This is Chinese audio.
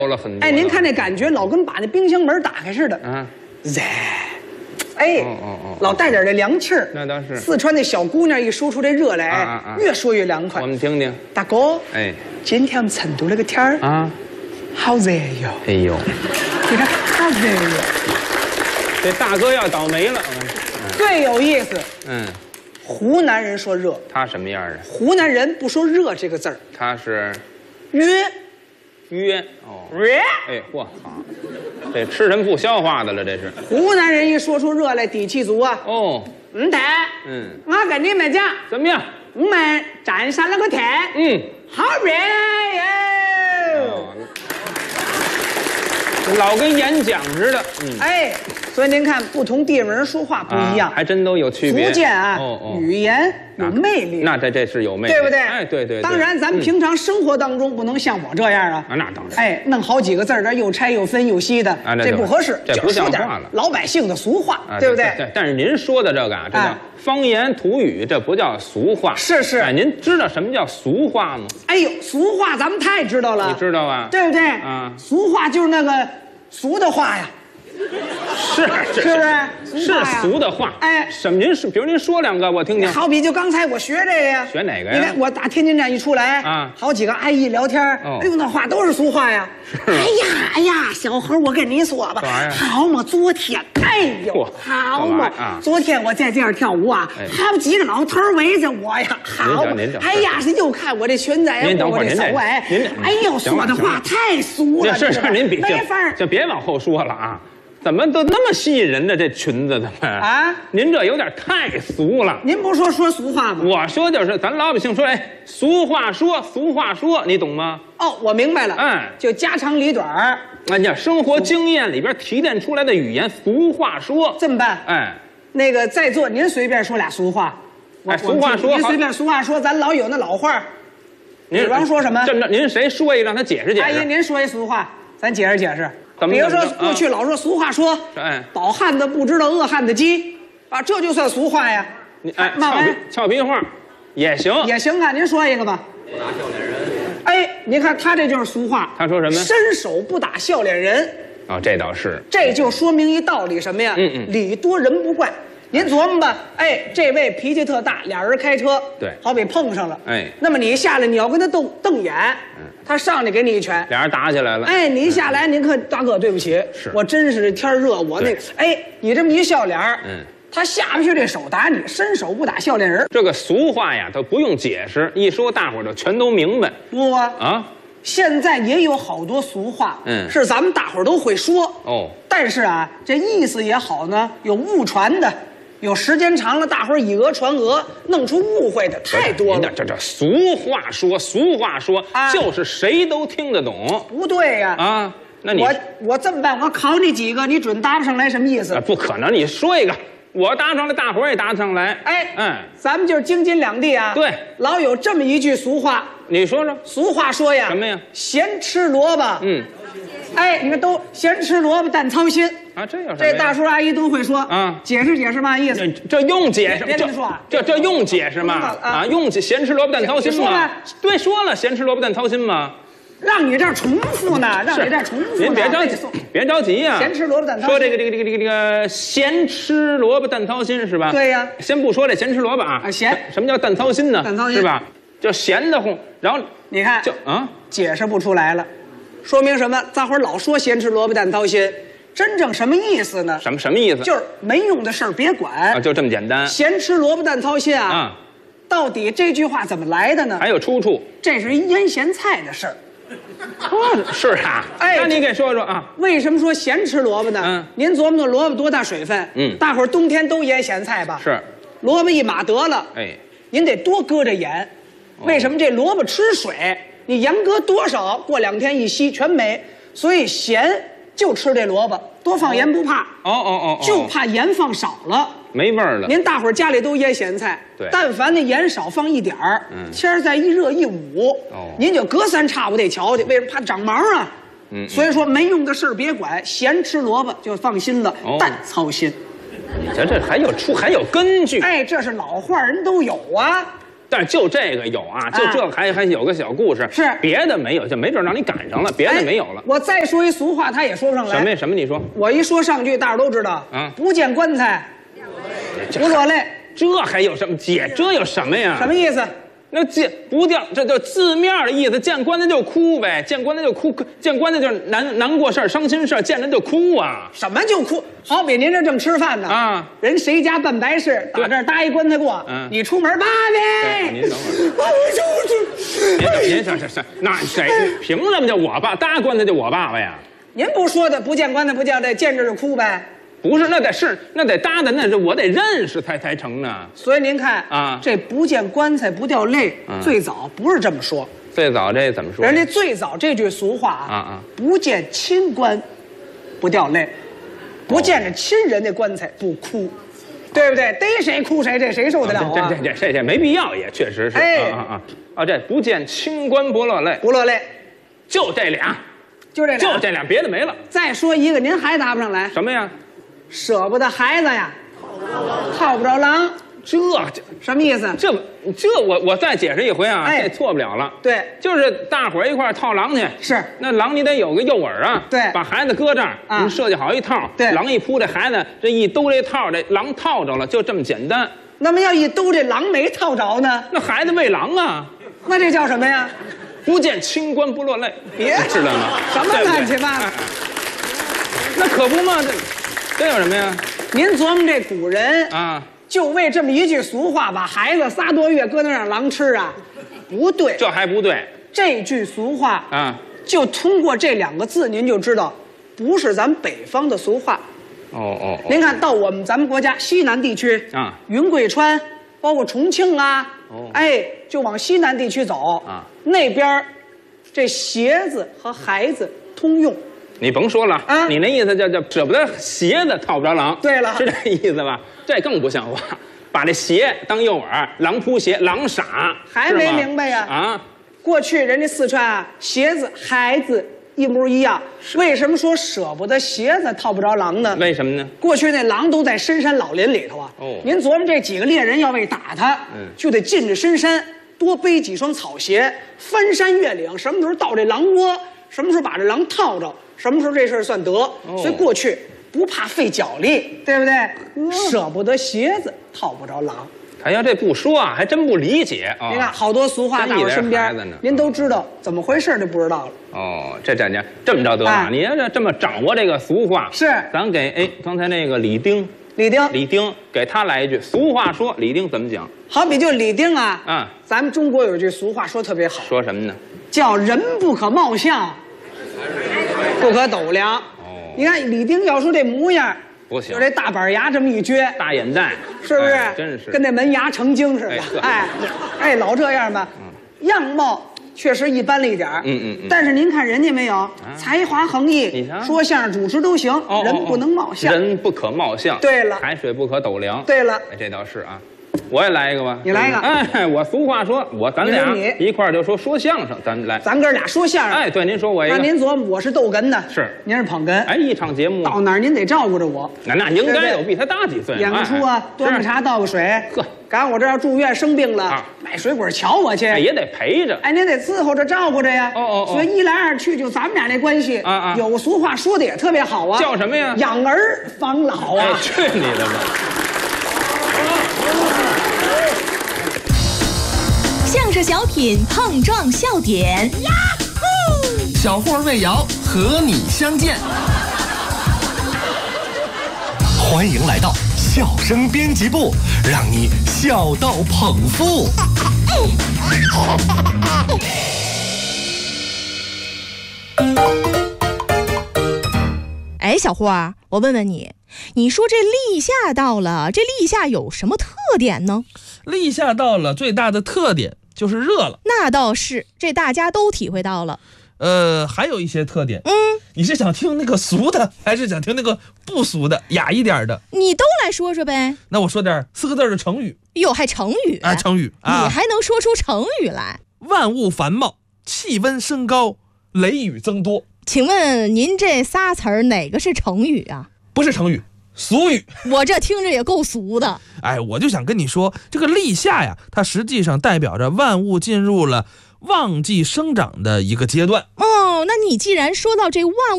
了很多。 哎，您看这感觉，老跟把那冰箱门打开似的。 啊， 哎，老带点这凉气儿。 那倒是。 四川那小姑娘一说出这热来，越说越凉快。 我们听听。 大哥， 哎， 今天我们成都那个天儿啊， 好热哟。 哎呦， 你看好热哟。 这大哥要倒霉了。 最有意思。 嗯。 湖南人说热， 他什么样的？ 湖南人不说热这个字儿， 他是约。 哦， 约。 哎，嚯，好，这吃什么不消化的了？这是。 湖南人一说出热来，底气足啊。 哦。 我跟你们讲， 怎么样？ 我们站上那个天，好热哟。 老跟演讲似的。 哎，所以您看，不同地方人说话不一样， 还真都有区别。 福建啊，语言有魅力。 那这是有魅力， 对不对？ 哎，对。 当然，咱们平常生活当中不能像我这样啊。 那当然。 哎，弄好几个字这又拆又分又析的，这不合适。 这不像话了。 老百姓的俗话，对不对？ 对。但是您说的这个啊，这叫方言土语，这不叫俗话。 是。 哎，您知道什么叫俗话吗？ 哎呦，俗话咱们太知道了。 你知道啊？ 对不对？俗话就是那个俗的话呀。 是不是？ 是俗的话。 哎， 什么？比如您说两个我听听。 好比就刚才我学这个呀。 学哪个呀？ 你看我打天津站一出来好几个阿姨聊天，哎呦，那话都是俗话呀。哎呀，小何，我跟你说吧，好嘛，昨天，哎呦，好嘛，昨天我在这儿跳舞啊，好几个老头围着我呀，好嘛，哎呀，是又看我这裙子， 您等会儿，您这， 哎呦，说的话太俗了。 是，您别没法儿， 就别往后说了啊。怎么都那么吸引人的这裙子，怎么啊？ 您这有点太俗了。 您不说俗话吗？ 我说就是咱老百姓说，哎，俗话说，你懂吗？ 哦，我明白了。就家长里短儿， 哎呀，生活经验里边提炼出来的语言，俗话说。 这么办？ 哎， 那个在座您随便说俩俗话。 哎，俗话说， 您随便俗话说，咱老有那老话。比方说什么？ 这么着，您谁说一个让他解释解释？ 阿姨，您说一俗话，咱解释解释。比如说，过去老说俗话说，饱汉子不知道饿汉子饥，这就算俗话呀。 俏皮话也行， 也行啊。您说一个吧。 不打笑脸人。 哎，您看他这就是俗话。 他说什么？ 伸手不打笑脸人。 哦，这倒是。 这就说明一道理什么呀？礼多人不怪。您琢磨吧，哎，这位脾气特大，俩人开车， 对， 好比碰上了， 哎， 那么你下来，你要跟他瞪眼，他上来给你一拳， 俩人打起来了， 哎，你一下来，您看大哥，对不起，我真是天热，我那，哎，你这么一笑脸，他下不去这手打你，伸手不打笑脸人。 这个俗话呀，都不用解释，一说大伙儿就全都明白。 不啊，现在也有好多俗话，是咱们大伙儿都会说哦，但是啊，这意思也好呢，有误传的。有时间长了，大伙儿以讹传讹，弄出误会的太多了。 这俗话说，就是谁都听得懂。 不对呀！ 那你我这么办，我考你几个，你准答不上来，什么意思？ 不可能，你说一个，我答上来，大伙儿也答上来。 咱们就是京津两地啊。 对， 老有这么一句俗话， 你说说。 俗话说呀， 什么呀？ 闲吃萝卜。哎，你看都闲吃萝卜淡操心这有什么？ 这大叔阿姨都会说解释解释嘛意思？ 这用解释？ 别这么说这用解释吗？用闲吃萝卜淡操心吗？对，说了闲吃萝卜淡操心吗？ 让你这儿重复呢，让你这儿重复呢。 您别着急，别着急呀。 闲吃萝卜淡操心。 说这个闲吃萝卜淡操心是吧？ 对呀。 先不说这闲吃萝卜闲。什么叫淡操心呢？ 淡操心是吧？就闲得慌，然后你看就解释不出来了。说明什么？大伙儿老说闲吃萝卜淡操心，真正什么意思呢？ 什么意思？ 就是没用的事儿别管就这么简单。 闲吃萝卜淡操心到底这句话怎么来的呢？ 还有出处。 这是一腌咸菜的事儿。 是啊。哎，那你给说说为什么说闲吃萝卜呢？您琢磨萝卜多大水分？大伙儿冬天都腌咸菜吧？ 是。 萝卜一码得了，您得多搁着盐。为什么这萝卜吃水？你盐搁多少，过2天一吸全没，所以咸就吃这萝卜，多放盐不怕。就怕盐放少了， 没味儿了。 您大伙儿家里都腌咸菜， 对， 但凡那盐少放一点儿，天儿再一热一捂，您就隔三差五得瞧去，为什么？怕长毛啊。所以说没用的事儿别管，咸吃萝卜就放心了，淡操心。 你瞧这还有根据。 哎，这是老话，人都有啊。 但是就这个有啊，就这还有个小故事， 是别的没有，就没准让你赶上了，别的没有了。 我再说一俗话，他也说不上来。 什么呀？什么？你说。 我一说上句，大伙都知道。不见棺材不落泪。 这还有什么姐？这有什么呀？ 什么意思？ 那不掉，这就字面的意思。见棺材就哭呗，见棺材就哭，见棺材就是难过事儿、伤心事儿，见人就哭啊。 什么就哭？好比您这正吃饭呢啊，人谁家办白事，打这儿搭一棺材过，你出门爸呗。 您等会儿，您那谁凭什么叫我爸？搭棺材就我爸爸呀？ 您不说的不见棺材不叫这，见着就哭呗。 不是，那得搭的，那是我得认识才成呢。 所以您看啊，这不见棺材不掉泪，最早不是这么说。 最早这怎么说？ 人家最早这句俗话啊，不见亲棺不掉泪，不见着亲人的棺材不哭，对不对？逮谁哭谁，这谁受得了啊？ 这没必要，也确实是。这不见亲棺不落泪， 不落泪， 就这俩， 就这俩， 别的没了。 再说一个，您还答不上来？ 什么呀？ 舍不得孩子呀，套不着狼， 这什么意思？ 这我再解释一回啊，这错不了了。 对， 就是大伙儿一块儿套狼去。 是， 那狼你得有个诱饵啊。 对， 把孩子搁这儿，你设计好一套。 对， 狼一扑，这孩子这一兜这套，这狼套着了，就这么简单。 那么要一兜这狼没套着呢？ 那孩子喂狼啊。 那这叫什么呀？ 不见亲棺不落泪， 别知道吗？ 什么乱七八糟？ 那可不嘛，这有什么呀？ 您琢磨这古人啊，就为这么一句俗话，把孩子仨多月搁那让狼吃啊？不对， 这还不对。 这句俗话啊，就通过这2个字，您就知道不是咱北方的俗话。您看到咱们国家西南地区啊，云贵川，包括重庆啊，就往西南地区走啊，那边这鞋子和孩子通用。 你甭说了啊，你那意思叫舍不得鞋子套不着狼。 对了， 是这意思吧？这更不像话，把这鞋当诱饵，狼扑鞋，狼傻， 还没明白呀？啊，过去人家四川啊，鞋子孩子一模一样，为什么说舍不得鞋子套不着狼呢？ 为什么呢？ 过去那狼都在深山老林里头啊。您琢磨这几个猎人要为打他，就得进着深山，多背几双草鞋，翻山越岭，什么时候到这狼窝，什么时候把这狼套着，什么时候这事儿算得。所以过去不怕费脚力，对不对？舍不得鞋子套不着狼。 哎呀，这不说啊，还真不理解啊！ 您看好多俗话在我身边，您都知道，怎么回事就不知道了。 这么着得了，你要这么掌握这个俗话， 是咱给刚才那个李丁给他来一句俗话，说李丁怎么讲？ 好比就李丁啊，咱们中国有句俗话说特别好， 说什么呢？ 叫人不可貌相，不可斗量。你看李丁要说这模样。 不行， 就这大板牙这么一撅， 大眼袋， 是不是？ 真是跟那门牙成精似的。老这样吧，样貌确实一般了一点但是您看人家没有，才华横溢，说相声主持都行。人不能貌相， 人不可貌相。 对了， 海水不可斗量。 对了， 这倒是啊。我也来一个吧， 你来一个。 我俗话说，咱俩一块儿就说相声， 咱哥俩说相声。 对，您说我一个。 那您琢磨，我是逗哏的， 是您是捧哏。 一场节目到哪儿您得照顾着我。 那应该有，比他大几岁。 演个出啊，端个茶倒个水。赶上我这要住院生病了，买水果瞧我去， 也得陪着。 您得伺候着照顾着呀。所以一来二去，就咱们俩这关系有个俗话说的也特别好啊， 叫什么呀？ 养儿防老啊！ 去你的吧！ 相声小品碰撞笑点，呀呼！小霍魏瑶和你相见，欢迎来到笑声编辑部，让你笑到捧腹。 小霍啊，我问问你，你说这立夏到了，这立夏有什么特点呢？ 立夏到了，最大的特点就是热了。 那倒是，这大家都体会到了。 还有一些特点。你是想听那个俗的，还是想听那个不俗的，雅一点的？ 你都来说说呗。 那我说点4个字的成语。 哟，还成语啊？成语啊？ 你还能说出成语来？ 万物繁茂，气温升高，雷雨增多。 请问您这仨词儿哪个是成语啊？ 不是成语， 俗语。 我这听着也够俗的。 哎，我就想跟你说，这个立夏呀，它实际上代表着万物进入了旺季生长的一个阶段。 哦，那你既然说到这万